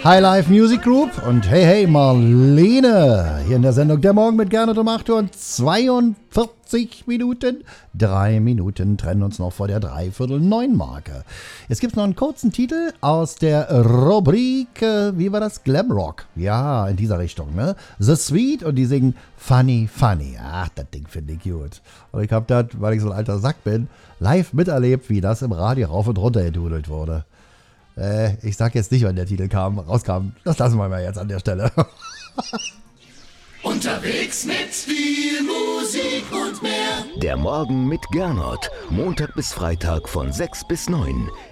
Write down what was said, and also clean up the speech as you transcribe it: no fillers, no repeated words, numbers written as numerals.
High Life Music Group und hey Marlene, hier in der Sendung Der Morgen mit Gernot um 8 Uhr und 42 Minuten. 3 Minuten trennen uns noch vor der 8:45-Marke. Jetzt gibt es noch einen kurzen Titel aus der Rubrik, wie war das? Glamrock. Ja, in dieser Richtung, ne? The Sweet und die singen Funny Funny. Ach, das Ding finde ich gut. Und ich habe das, weil ich so ein alter Sack bin, live miterlebt, wie das im Radio rauf und runter gedudelt wurde. Ich sag jetzt nicht, wann der Titel rauskam. Das lassen wir mal jetzt an der Stelle. Unterwegs mit viel Musik und mehr. Der Morgen mit Gernot. Montag bis Freitag von 6 bis 9.